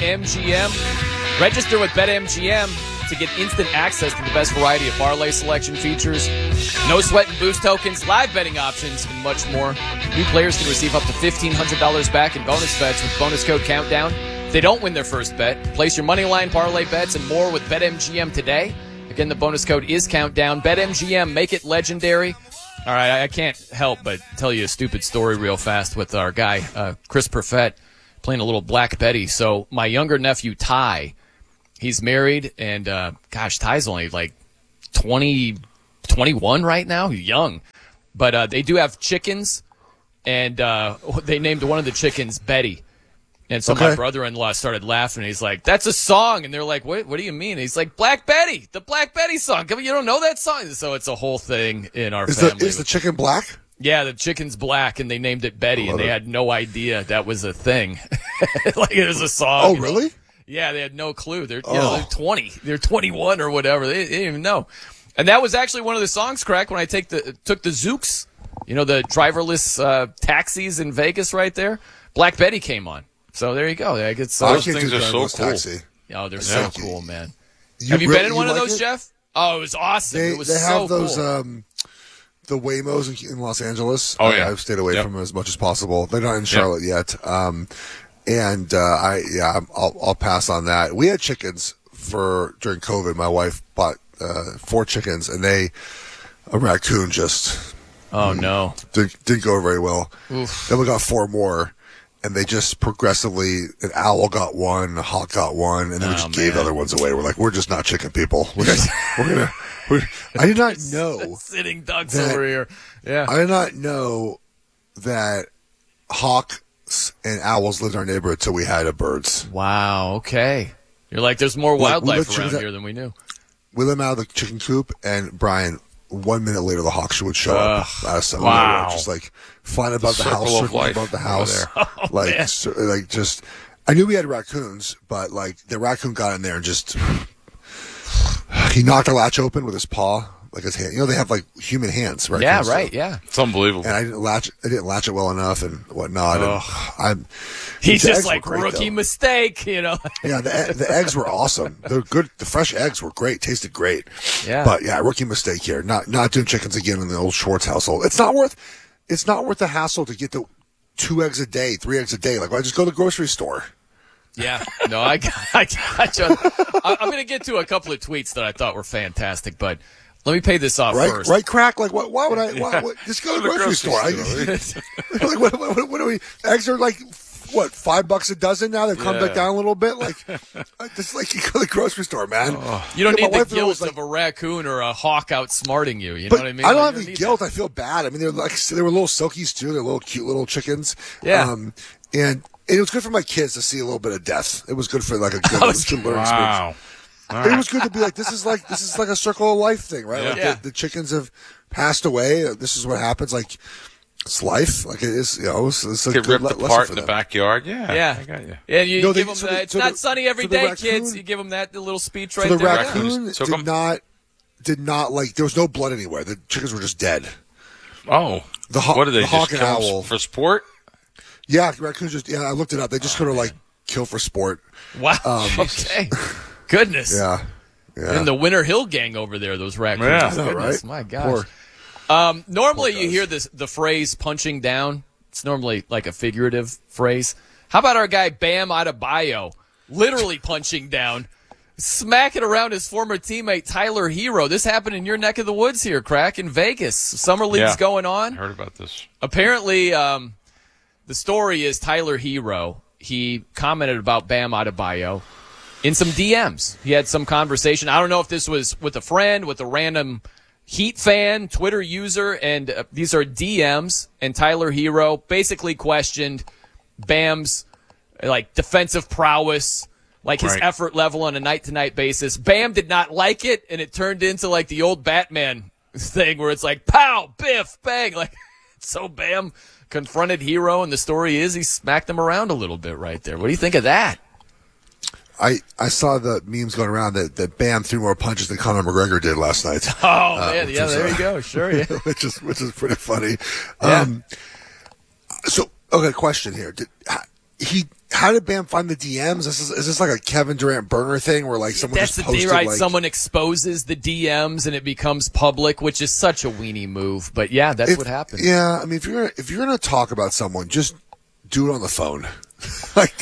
BetMGM. Register with BetMGM to get instant access to the best variety of parlay selection features, no sweat and boost tokens, live betting options, and much more. New players can receive up to fifteen hundred dollars back in bonus bets with bonus code Countdown. If they don't win their first bet, place your money line, parlay bets, and more with BetMGM today. Again, the bonus code is Countdown. BetMGM, make it legendary. All right, I can't help but tell you a stupid story real fast with our guy, uh, Chris Perfett, playing a little Black Betty. So my younger nephew, Ty, he's married, and uh, gosh, Ty's only like twenty, twenty-one right now. He's young. But uh, they do have chickens, and uh, they named one of the chickens Betty. And so Okay. my brother-in-law started laughing. He's like, that's a song. And they're like, what What do you mean? And he's like, Black Betty, the Black Betty song. Come on, you don't know that song? So it's a whole thing in our Is family. the, is the chicken black? Yeah, the chicken's black, and they named it Betty, and love they it. had no idea that was a thing. Like, it was a song. Oh, you know? really? Yeah, they had no clue. They're, you know, Oh. they're twenty. They're twenty-one or whatever. They, they didn't even know. And that was actually one of the songs, Crack, when I take the took the Zooks, you know, the driverless uh, taxis in Vegas right there. Black Betty came on. So there you go. Like, it's, uh, Those things are so cool. Taxi. Oh, they're Yeah. so cool, man. You Have you re- been in you one of like those, it? Jeff? Oh, it was awesome. They, it was they so have those cool. um, the Waymos in, in Los Angeles. Oh, I- yeah. I've stayed away Yep. from them as much as possible. They're not in Charlotte yet. Um, and uh, I yeah, I'm- I'll, I'll pass on that. We had chickens for during COVID. My wife bought uh, four chickens, and they a raccoon just oh no didn't, didn't go very well. Oof. Then we got four more. And they just progressively, an owl got one, a hawk got one, and then we Oh, just gave man. other ones away. We're like, we're just not chicken people. We're, just, we're gonna. We're, I did not know. Sitting ducks that- over here. Yeah. I did not know that hawks and owls lived in our neighborhood until we had a birds. Wow. Okay. You're like, there's more Like, we wildlife let around chickens out- here than we knew. We let them out of the chicken coop, and Brian, one minute later, the Hawks would show uh, up out of somewhere. Wow. Just like flying above the, the house, circling above the house. Oh, like, so, like just, I knew we had raccoons, but like the raccoon got in there and just, he knocked the latch open with his paw. Like his hand, you know, they have like human hands, right? Yeah, right. Yeah, it's unbelievable. And I didn't latch, I didn't latch it well enough, and whatnot. And I'm, he's just like great, rookie though. mistake, you know. Yeah, the the eggs were awesome. They're good. The fresh eggs were great. Tasted great. Yeah. But yeah, rookie mistake here. Not not doing chickens again in the old Schwartz household. It's not worth. It's not worth the hassle to get the two eggs a day, three eggs a day. Like, why just go to the grocery store? Yeah, no, I got, I got you. I, I'm going to get to a couple of tweets that I thought were fantastic, but let me pay this off right, first. Right, crack? Like, what, why would I? Why, what, just go to the grocery, grocery store. store. I, like, what, what, what are we? Eggs are like, what, five bucks a dozen now? They've come Yeah. back down a little bit. Like, just like you go to the grocery store, man. Oh. You don't Yeah, need my the wife guilt was like, of a raccoon or a hawk outsmarting you. You but know what I mean? I don't Like, have you any need guilt. that. I feel bad. I mean, they're like they were little silkies too. They're little cute little chickens. Yeah. Um, and it was good for my kids to see a little bit of death. It was good for like a good, it was good learning Wow. experience. It was good to be like, this is like this is like a circle of life thing, right? Yeah. Like Yeah. the, the chickens have passed away. This is what happens. Like, it's life. Like, it is. You know, it's, it's a Get good ripped le- lesson apart for in the them. backyard. Yeah, Yeah. I got you. And you No, they- give them so that. the- It's so not the- sunny every so the day, raccoon- kids. You give them that little speech right So the there. raccoon Took did 'em? not did not like. There was no blood anywhere. The chickens were just dead. Oh, The haw- what are they? the Just hawk and kill 'em owl. for sport? Yeah, raccoons just. Yeah, I looked it up. They just sort of like kill for sport. Wow. Um, okay. Goodness. Yeah. Yeah. And the Winter Hill gang over there, those raccoons. Yeah. I know, Goodness, right? my gosh. Poor- Um, normally, Poor you guys. hear this the phrase "punching down." It's normally like a figurative phrase. How about our guy Bam Adebayo, literally punching down, smacking around his former teammate Tyler Hero? This happened in your neck of the woods here, Crack, in Vegas. Summer league's Yeah. going I on. heard about this. Apparently, um, the story is Tyler Hero. He commented about Bam Adebayo in some D Ms. He had some conversation. I don't know if this was with a friend, with a random Heat fan, Twitter user, and uh, these are D Ms. And Tyler Hero basically questioned Bam's like defensive prowess, like his Right. effort level on a night-to-night basis. Bam did not like it, and it turned into like the old Batman thing where it's like pow, biff, bang. Like, so Bam confronted Hero, and the story is he smacked him around a little bit right there. What do you think of that? I, I saw the memes going around that, that Bam threw more punches than Conor McGregor did last night. Oh Uh, man, which yeah, was, there uh, you go. Sure, yeah. which is which is pretty funny. Yeah. Um, so okay, question here: did, he how did Bam find the D Ms? Is this, is this like a Kevin Durant burner thing where like someone That's just the posted thing, right? like Someone exposes the D Ms and it becomes public, which is such a weenie move. But yeah, that's if- what happened. Yeah, I mean, if you're gonna, if you're gonna talk about someone, just do it on the phone. Like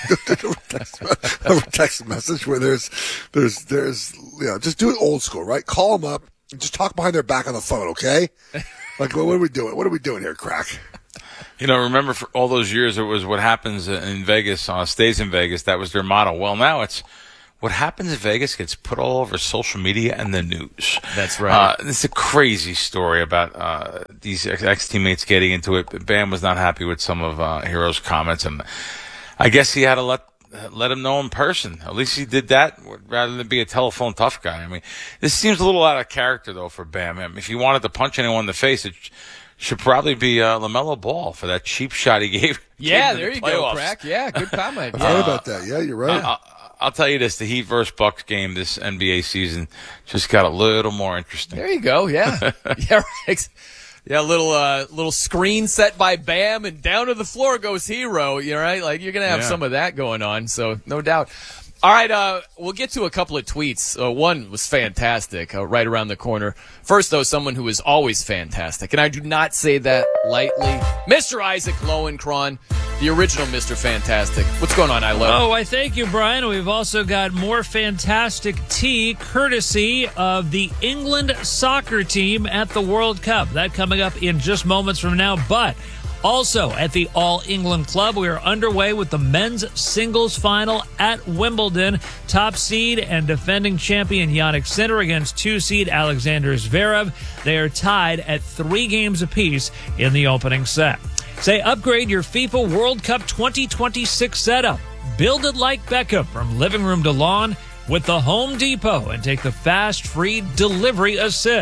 text, a text message where there's there's there's you know just do it old school, right? Call them up and just talk behind their back on the phone, okay? Like, what are we doing? What are we doing here, Crack? You know, remember for all those years, it was what happens in Vegas, uh, stays in Vegas. That was their motto. Well, now it's what happens in Vegas gets put all over social media and the news. That's right. Uh, it's a crazy story about uh, these ex-teammates getting into it. Bam was not happy with some of uh, Hero's comments, and I guess he had to let let him know in person. At least he did that rather than be a telephone tough guy. I mean, this seems a little out of character, though, for Bam. I mean, if he wanted to punch anyone in the face, it should probably be uh, LaMelo Ball for that cheap shot he gave. Yeah, gave in there the you go, playoffs. Crack. Yeah, good comment. I Yeah. thought about that. Yeah, you're right. Uh, I'll tell you this: the Heat versus Bucks game this N B A season just got a little more interesting. There you go. Yeah, yeah, right. Yeah, little uh, little screen set by Bam, and down to the floor goes Hero. You know, right? Like you're gonna have Yeah. some of that going on. So no doubt. All right, uh, we'll get to a couple of tweets. Uh, one was fantastic, uh, right around the corner. First, though, someone who is always fantastic, and I do not say that lightly, Mister Isaac Lowenkron, the original Mister Fantastic. What's going on, Ilo? Oh, I thank you, Brian. We've also got more fantastic tea courtesy of the England soccer team at the World Cup. That coming up in just moments from now, but also at the All England Club, we are underway with the men's singles final at Wimbledon. Top seed and defending champion Jannik Sinner against two seed Alexander Zverev. They are tied at three games apiece in the opening set. Say upgrade your FIFA World Cup twenty twenty-six setup. Build it like Beckham from living room to lawn with the Home Depot and take the fast, free delivery assist.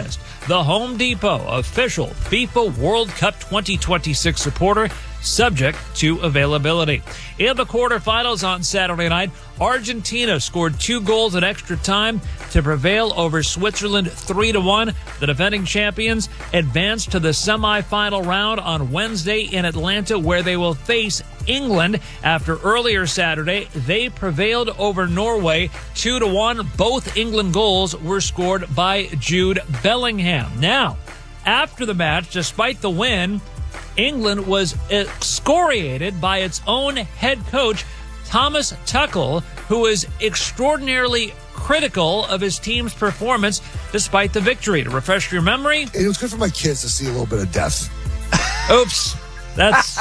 the Home Depot, official FIFA World Cup twenty twenty-six supporter, subject to availability. In the quarterfinals on Saturday night, Argentina scored two goals in extra time to prevail over Switzerland three to one. The defending champions advanced to the semifinal round on Wednesday in Atlanta, where they will face England. After earlier Saturday, they prevailed over Norway two to one. Both England goals were scored by Jude Bellingham. Now, after the match, despite the win, England was excoriated by its own head coach, Thomas Tuchel, who was extraordinarily critical of his team's performance despite the victory. To refresh your memory, it was good for my kids to see a little bit of death. Oops. That's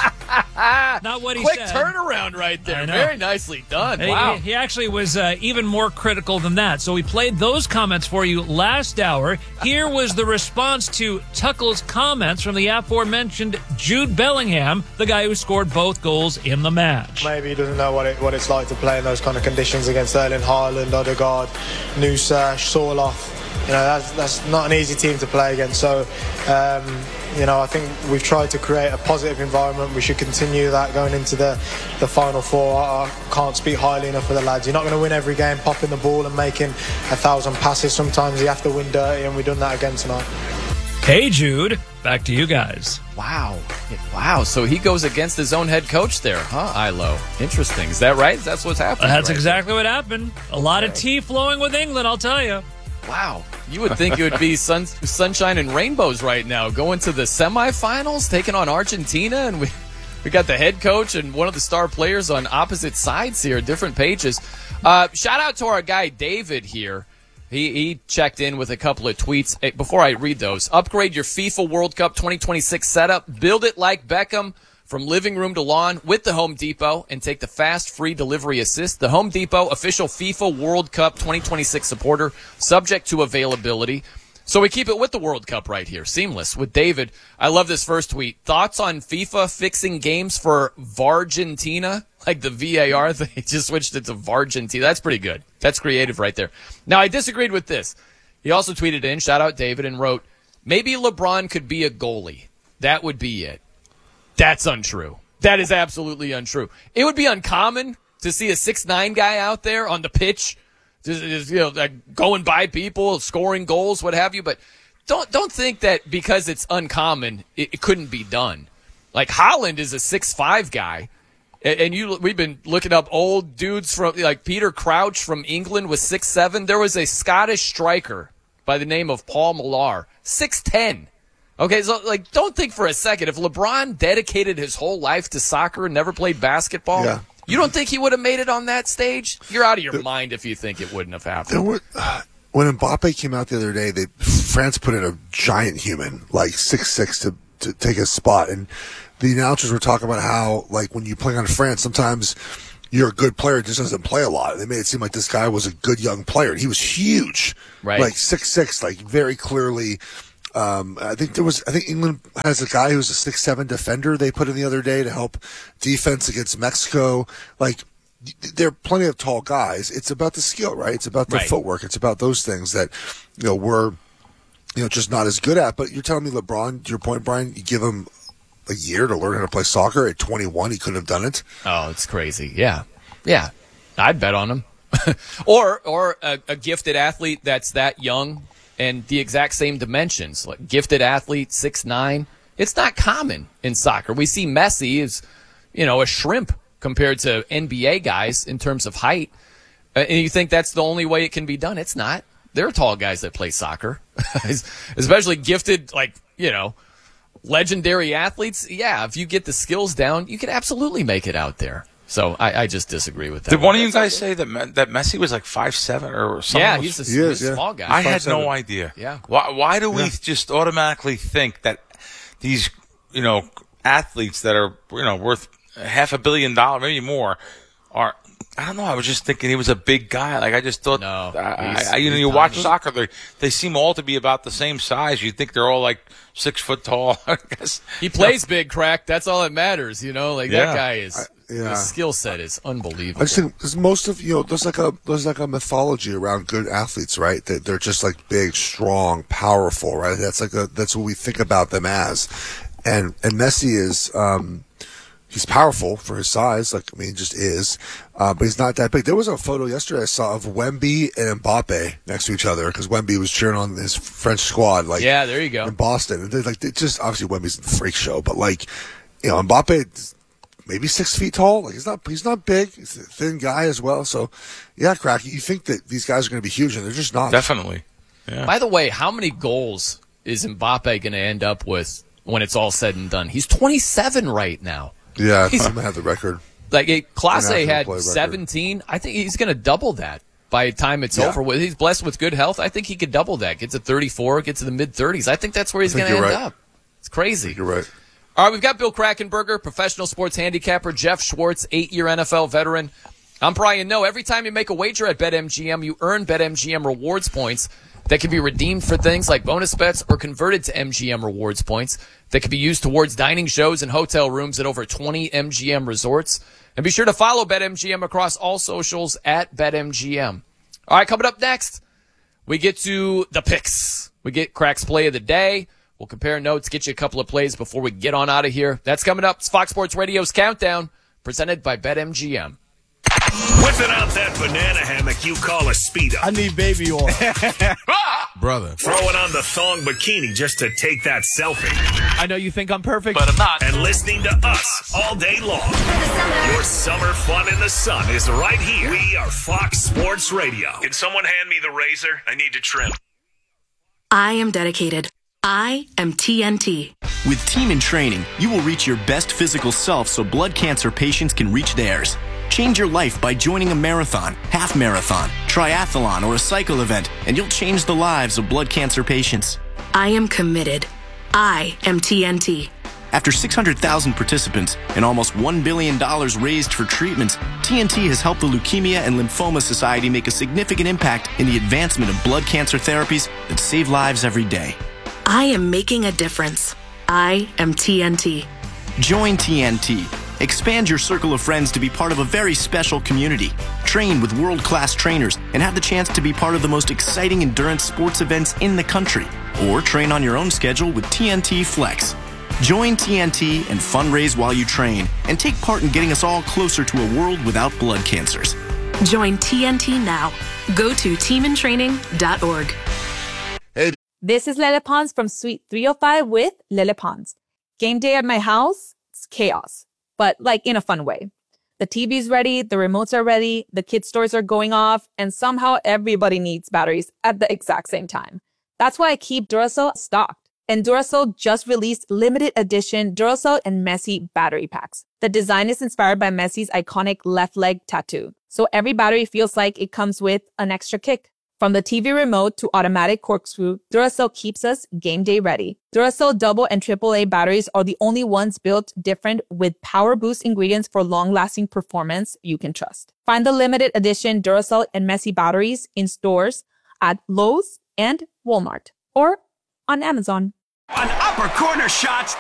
not what he Quick said. Quick turnaround right there. Very nicely done. He, wow. He actually was uh, even more critical than that. So we played those comments for you last hour. Here was the response to Tuchel's comments from the aforementioned Jude Bellingham, the guy who scored both goals in the match. Maybe he doesn't know what it, what it's like to play in those kind of conditions against Erling Haaland, Odegaard, Nusa, Sorloth. You know, that's, that's not an easy team to play against. So, um, you know, I think we've tried to create a positive environment. We should continue that going into the, the Final Four. I, I can't speak highly enough of the lads. You're not going to win every game popping the ball and making a thousand passes. Sometimes you have to win dirty, and we've done that again tonight. Hey, Jude, back to you guys. Wow. Wow. So he goes against his own head coach there, huh, Ilo? Interesting. Is that right? That's what's happening. That's right exactly there. what happened. A lot of tea flowing with England, I'll tell you. Wow. You would think it would be sun, sunshine and rainbows right now, going to the semifinals, taking on Argentina, and we we got the head coach and one of the star players on opposite sides here, different pages. Uh, shout out to our guy David here. He, he checked in with a couple of tweets. Hey, before I read those, upgrade your FIFA World Cup twenty twenty-six setup. Build it like Beckham from living room to lawn with the Home Depot and take the fast, free delivery assist. The Home Depot, official FIFA World Cup twenty twenty-six supporter, subject to availability. So we keep it with the World Cup right here. Seamless with David. I love this first tweet. Thoughts on FIFA fixing games for Vargentina? Like the V A R thing. He just switched it to Vargentina. That's pretty good. That's creative right there. Now, I disagreed with this. He also tweeted in, shout out David, and wrote, maybe LeBron could be a goalie. That would be it. That's untrue. That is absolutely untrue. It would be uncommon to see a six nine guy out there on the pitch, just, just, you know, like going by people, scoring goals, what have you. But don't don't think that because it's uncommon, it, it couldn't be done. Like Haaland is a six five guy, and, and you we've been looking up old dudes from like Peter Crouch from England was six seven. There was a Scottish striker by the name of Paul Millar, six ten. Okay, so like, don't think for a second if LeBron dedicated his whole life to soccer and never played basketball. Yeah. You don't think he would have made it on that stage? You're out of your the, mind if you think it wouldn't have happened. There were, uh, when Mbappe came out the other day, they France put in a giant human, like six six, to to take his spot, and the announcers were talking about how, like, when you play on France, sometimes you're a good player, just doesn't play a lot. They made it seem like this guy was a good young player, and he was huge, right? Like six six, like very clearly. Um, I think there was. I think England has a guy who's a six seven defender they put in the other day to help defense against Mexico. Like, there are plenty of tall guys. It's about the skill, right? It's about the right. footwork. It's about those things that, you know, we're, you know, just not as good at. But you're telling me LeBron, to your point, Brian, you give him a year to learn how to play soccer at twenty-one, he couldn't have done it. Oh, it's crazy. Yeah, yeah, I'd bet on him. or or a, a gifted athlete that's that young. And the exact same dimensions, like gifted athlete, six nine. It's not common in soccer. We see Messi is, you know, a shrimp compared to N B A guys in terms of height. And you think that's the only way it can be done. It's not. There are tall guys that play soccer, especially gifted, like, you know, legendary athletes. Yeah, if you get the skills down, you can absolutely make it out there. So I, I just disagree with that. Did one of you guys say that that Messi was like five seven or something? Yeah, he's a, he is, he's a yeah. small guy. I had five seven. no idea. Yeah. Why, why do we yeah. just automatically think that these, you know, athletes that are, you know, worth half a billion dollars, maybe more, are, I don't know, I was just thinking he was a big guy. Like, I just thought, no, I, I, you know, you watch tiny. soccer, they they seem all to be about the same size. You think they're all like six foot tall. I guess. He plays big, crack. That's all that matters, you know? Like, yeah. that guy is... I, Yeah. His skill set is unbelievable. I just think there's most of you know there's like a there's like a mythology around good athletes, right? That they're just like big, strong, powerful, right? That's like a that's what we think about them as, and and Messi is um, he's powerful for his size, like I mean, he just is, uh, but he's not that big. There was a photo yesterday I saw of Wemby and Mbappe next to each other because Wemby was cheering on his French squad, like yeah, there you go, in Boston. And they're like they just obviously Wemby's a freak show, but like you know Mbappe. Maybe six feet tall. Like he's not, he's not big. He's a thin guy as well. So, yeah, Crack. You think that these guys are going to be huge, and they're just not. Definitely. Yeah. By the way, how many goals is Mbappe going to end up with when it's all said and done? He's twenty-seven right now. Yeah, he's, I'm gonna have the record. Like Klase had seventeen. I think he's going to double that by the time it's yeah. over with. He's blessed with good health. I think he could double that. Get to thirty-four. Get to the mid thirties. I think that's where he's going to end right. up. It's crazy. You're right. All right, we've got Bill Krackomberger, professional sports handicapper, Jeff Schwartz, eight-year N F L veteran. I'm Brian Noe. Every time you make a wager at BetMGM, you earn BetMGM rewards points that can be redeemed for things like bonus bets or converted to M G M rewards points that can be used towards dining shows and hotel rooms at over twenty M G M resorts. And be sure to follow BetMGM across all socials at BetMGM. All right, coming up next, we get to the picks. We get Crack's play of the day. We'll compare notes, get you a couple of plays before we get on out of here. That's coming up. It's Fox Sports Radio's Countdown, presented by BetMGM. Whipping out that banana hammock you call a Speedo. I need baby oil. Brother. Throwing on the thong bikini just to take that selfie. I know you think I'm perfect, but I'm not. And listening to us all day long. Your summer fun in the sun is right here. We are Fox Sports Radio. Can someone hand me the razor? I need to trim. I am dedicated. I am T N T. With Team in Training, you will reach your best physical self so blood cancer patients can reach theirs. Change your life by joining a marathon, half marathon, triathlon, or a cycle event, and you'll change the lives of blood cancer patients. I am committed. I am T N T. After six hundred thousand participants and almost one billion dollars raised for treatments, T N T has helped the Leukemia and Lymphoma Society make a significant impact in the advancement of blood cancer therapies that save lives every day. I am making a difference. I am T N T. Join T N T. Expand your circle of friends to be part of a very special community. Train with world-class trainers and have the chance to be part of the most exciting endurance sports events in the country. Or train on your own schedule with T N T Flex. Join T N T and fundraise while you train and take part in getting us all closer to a world without blood cancers. Join T N T now. Go to team in training dot org. This is Lele Pons from Suite three oh five with Lele Pons. Game day at my house, it's chaos, but like in a fun way. The T V's ready, the remotes are ready, the kids' toys are going off, and somehow everybody needs batteries at the exact same time. That's why I keep Duracell stocked. And Duracell just released limited edition Duracell and Messi battery packs. The design is inspired by Messi's iconic left leg tattoo. So every battery feels like it comes with an extra kick. From the T V remote to automatic corkscrew, Duracell keeps us game day ready. Duracell double and triple A batteries are the only ones built different with power boost ingredients for long-lasting performance you can trust. Find the limited edition Duracell and Messi batteries in stores at Lowe's and Walmart or on Amazon. An upper corner shot's